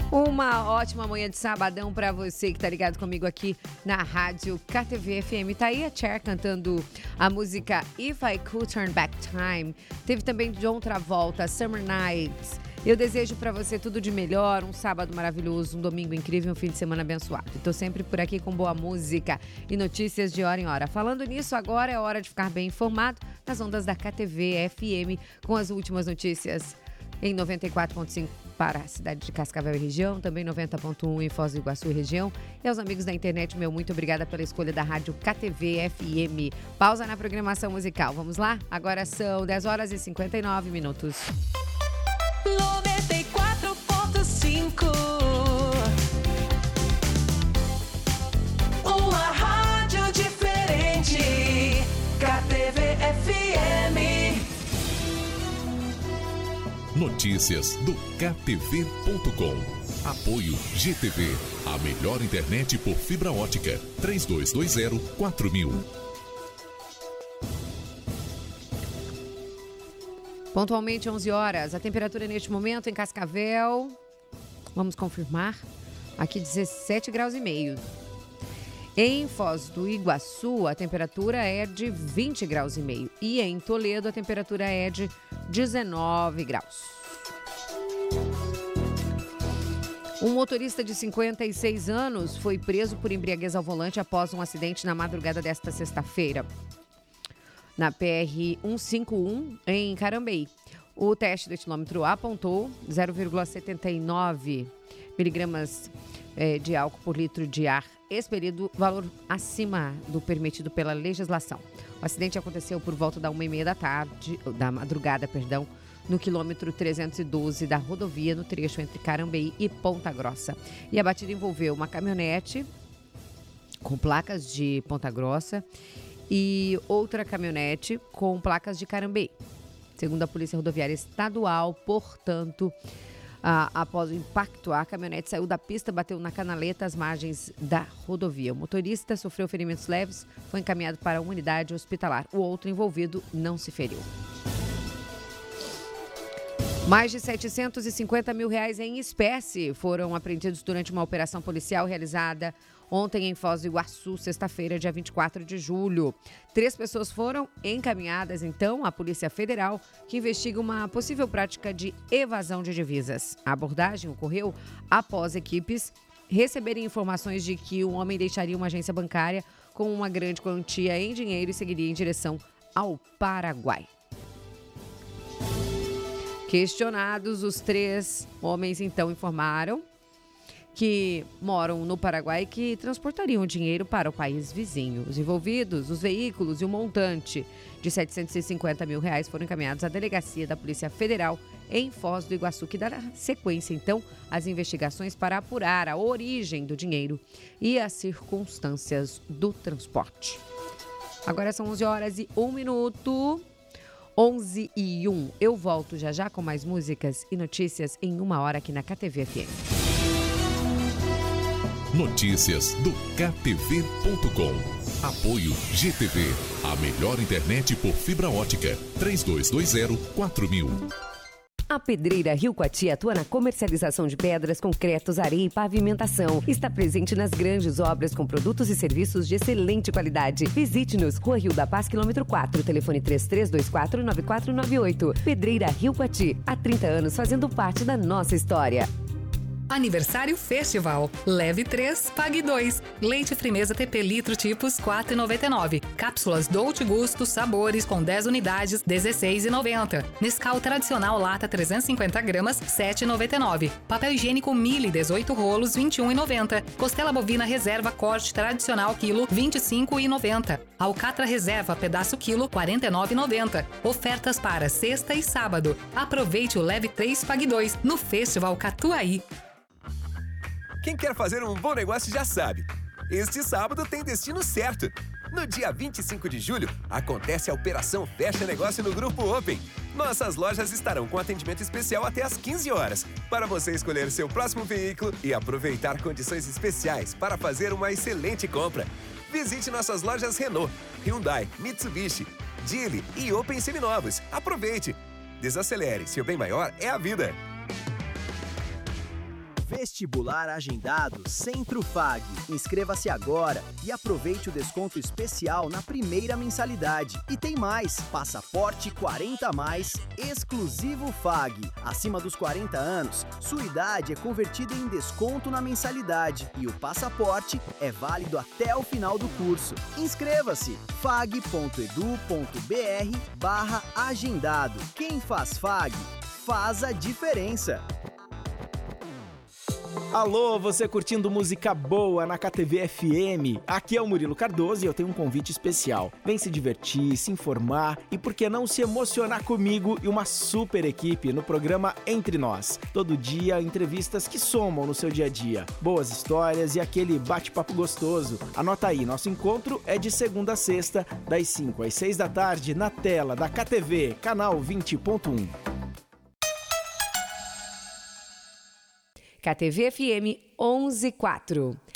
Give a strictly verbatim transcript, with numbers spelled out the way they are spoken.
Uma ótima manhã de sabadão para você que tá ligado comigo aqui na rádio K T V F M. Tá aí a Cher cantando a música If I Could Turn Back Time. Teve também John Travolta, Summer Nights. Eu desejo para você tudo de melhor, um sábado maravilhoso, um domingo incrível, um fim de semana abençoado. Estou sempre por aqui com boa música e notícias de hora em hora. Falando nisso, agora é hora de ficar bem informado nas ondas da K T V F M com as últimas notícias em noventa e quatro ponto cinco para a cidade de Cascavel e região, também noventa ponto um em Foz do Iguaçu e região. E aos amigos da internet, meu muito obrigada pela escolha da rádio K T V F M. Pausa na programação musical. Vamos lá? Agora são dez horas e cinquenta e nove minutos. noventa e quatro ponto cinco. Uma rádio diferente. K T V F M. Notícias do K T V ponto com. Apoio G T V. A melhor internet por fibra ótica. três dois dois zero quatro mil. Pontualmente onze horas, a temperatura neste momento em Cascavel, vamos confirmar, aqui dezessete graus e meio. Em Foz do Iguaçu, a temperatura é de vinte graus e meio e em Toledo a temperatura é de dezenove graus. Um motorista de cinquenta e seis anos foi preso por embriaguez ao volante após um acidente na madrugada desta sexta-feira, na P R cento e cinquenta e um, em Carambeí. O teste do etilômetro apontou zero vírgula setenta e nove miligramas eh, de álcool por litro de ar expelido, valor acima do permitido pela legislação. O acidente aconteceu por volta da uma e meia da tarde, da madrugada, perdão, no quilômetro trezentos e doze da rodovia, no trecho entre Carambeí e Ponta Grossa. E a batida envolveu uma caminhonete com placas de Ponta Grossa e outra caminhonete com placas de Carambeí. Segundo a Polícia Rodoviária Estadual, portanto, ah, após o impacto, a caminhonete saiu da pista, bateu na canaleta às margens da rodovia. O motorista sofreu ferimentos leves, foi encaminhado para a unidade hospitalar. O outro envolvido não se feriu. Mais de setecentos e cinquenta mil reais em espécie foram apreendidos durante uma operação policial realizada ontem em Foz do Iguaçu, sexta-feira, dia vinte e quatro de julho. Três pessoas foram encaminhadas, então, à Polícia Federal, que investiga uma possível prática de evasão de divisas. A abordagem ocorreu após equipes receberem informações de que um homem deixaria uma agência bancária com uma grande quantia em dinheiro e seguiria em direção ao Paraguai. Questionados, os três homens então informaram que moram no Paraguai e que transportariam o dinheiro para o país vizinho. Os envolvidos, os veículos e o montante de setecentos e cinquenta mil reais foram encaminhados à delegacia da Polícia Federal em Foz do Iguaçu, que dará sequência então às investigações para apurar a origem do dinheiro e as circunstâncias do transporte. Agora são onze horas e um minuto. onze e um. Eu volto já já com mais músicas e notícias em uma hora aqui na K T V F M. Notícias do K T V ponto com. Apoio G T V. A melhor internet por fibra ótica. três dois dois zero quatro mil. A Pedreira Rio Coati atua na comercialização de pedras, concretos, areia e pavimentação. Está presente nas grandes obras com produtos e serviços de excelente qualidade. Visite-nos, Rua Rio da Paz, quilômetro quatro, telefone três três dois quatro nove quatro nove oito. Pedreira Rio Coati, há trinta anos fazendo parte da nossa história. Aniversário Festival. Leve três, pague dois. Leite Frimeza T P litro tipos quatro reais e noventa e nove. Cápsulas Dolce Gusto sabores com dez unidades dezesseis reais e noventa centavos. Nescau tradicional lata trezentos e cinquenta gramas sete reais e noventa e nove centavos. Papel higiênico Mili dezoito rolos vinte e um reais e noventa centavos. Costela bovina reserva corte tradicional quilo vinte e cinco reais e noventa centavos. Alcatra reserva pedaço quilo quarenta e nove reais e noventa centavos. Ofertas para sexta e sábado. Aproveite o Leve três, pague dois no Festival Catuaí. Quem quer fazer um bom negócio já sabe. Este sábado tem destino certo. No dia vinte e cinco de julho, acontece a Operação Fecha Negócio no Grupo Open. Nossas lojas estarão com atendimento especial até às quinze horas, para você escolher seu próximo veículo e aproveitar condições especiais para fazer uma excelente compra. Visite nossas lojas Renault, Hyundai, Mitsubishi, Geely e Open Seminovos. Aproveite! Desacelere, seu bem maior é a vida. Vestibular agendado Centro Fag. Inscreva-se agora e aproveite o desconto especial na primeira mensalidade. E tem mais, passaporte quarenta mais, exclusivo Fag. Acima dos quarenta anos, sua idade é convertida em desconto na mensalidade e o passaporte é válido até o final do curso. Inscreva-se, fag ponto edu ponto br barra agendado. Quem faz Fag, faz a diferença. Alô, você curtindo música boa na K T V F M? Aqui é o Murilo Cardoso e eu tenho um convite especial. Vem se divertir, se informar e por que não se emocionar comigo e uma super equipe no programa Entre Nós. Todo dia, entrevistas que somam no seu dia a dia. Boas histórias e aquele bate-papo gostoso. Anota aí, nosso encontro é de segunda a sexta, das cinco às seis da tarde, na tela da K T V, canal vinte ponto um. K T V F M onze quatro.